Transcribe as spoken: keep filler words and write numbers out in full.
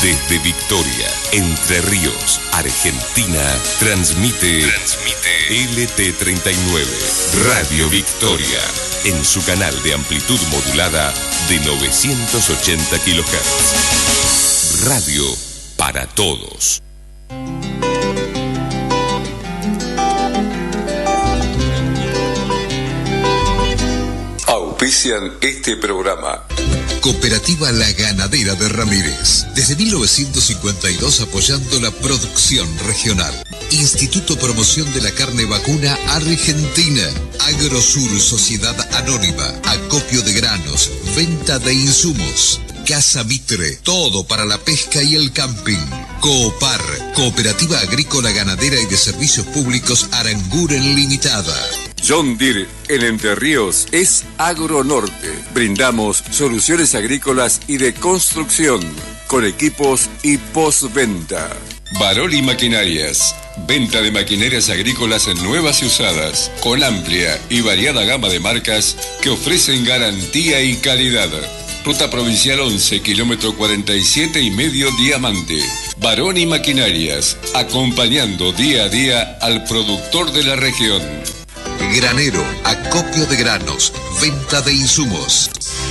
Desde Victoria, Entre Ríos, Argentina, transmite, transmite L T treinta y nueve, Radio Victoria, en su canal de amplitud modulada de novecientos ochenta kilohertz. Radio para todos. Auspician este programa. Cooperativa La Ganadera de Ramírez. Desde mil novecientos cincuenta y dos apoyando la producción regional. Instituto Promoción de la Carne Vacuna Argentina. Agrosur Sociedad Anónima. Acopio de granos. Venta de insumos. Casa Mitre. Todo para la pesca y el camping. Coopar. Cooperativa Agrícola Ganadera y de Servicios Públicos Aranguren Limitada. John Deere en Entre Ríos es Agronorte. Brindamos soluciones agrícolas y de construcción con equipos y postventa. Baroli Maquinarias. Venta de maquinarias agrícolas nuevas y usadas, con amplia y variada gama de marcas que ofrecen garantía y calidad. Ruta Provincial once, kilómetro cuarenta y siete y medio Diamante. Baroni Maquinarias, acompañando día a día al productor de la región. Granero, acopio de granos, venta de insumos.